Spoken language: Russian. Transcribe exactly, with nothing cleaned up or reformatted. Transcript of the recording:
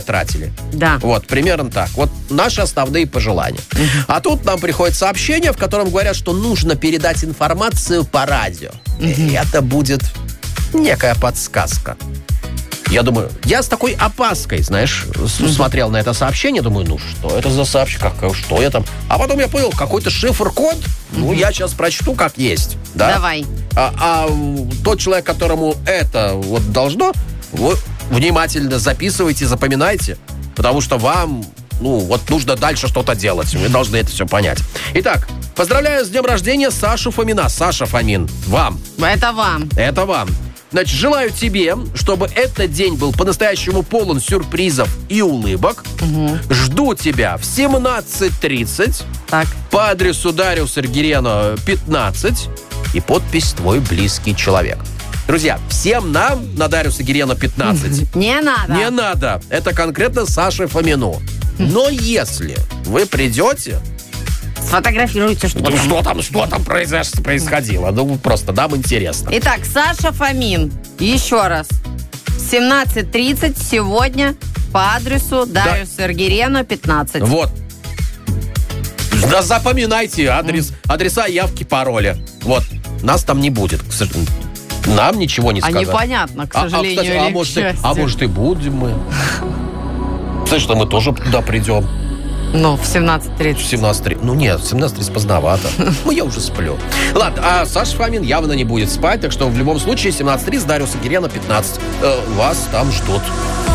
тратили. Да. Вот, примерно так. Вот наши основные пожелания. Uh-huh. А тут нам приходит сообщение, в котором говорят, что нужно передать информацию по радио. Uh-huh. И это будет некая подсказка. Я думаю, я с такой опаской, знаешь, mm-hmm. смотрел на это сообщение, думаю, ну что это за сообщение, как, что я там... А потом я понял, какой-то шифр-код, mm-hmm. ну я сейчас прочту, как есть. Да? Давай. А, а тот человек, которому это вот должно, вы внимательно записывайте, запоминайте, потому что вам, ну, вот нужно дальше что-то делать, вы должны это все понять. Итак, поздравляю с днем рождения Сашу Фомина. Саша Фомин, вам. Это вам. Это вам. Значит, желаю тебе, чтобы этот день был по-настоящему полон сюрпризов и улыбок. Угу. Жду тебя в семнадцать тридцать так. по адресу Дариуса Аргирена, пятнадцать и подпись «Твой близкий человек». Друзья, всем нам на Дариуса Аргирена, пятнадцать не надо. Не надо. Это конкретно Саше Фомину. Но если вы придете... Сфотографируйте, что ну, там. Что там, что там происходило? Ну, просто нам интересно. Итак, Саша Фомин, еще раз, семнадцать тридцать сегодня по адресу Дариуса да. Аргирена, пятнадцать. Вот. Да, запоминайте адрес, mm. адреса, явки, пароли. Вот. Нас там не будет, к сожалению. Нам ничего не а сказали. А непонятно, к сожалению, а, а, кстати, или а, к может, счастью. И, а может и будем мы. Слышь, что мы тоже туда придем. Ну, в семнадцать тридцать. В семнадцать тридцать. Ну нет, в семнадцать тридцать поздновато. Ну, я уже сплю. Ладно, а Саша Фомин явно не будет спать, так что в любом случае семнадцать тридцать, Дариуса Аргирена, пятнадцать. Э, вас там ждут.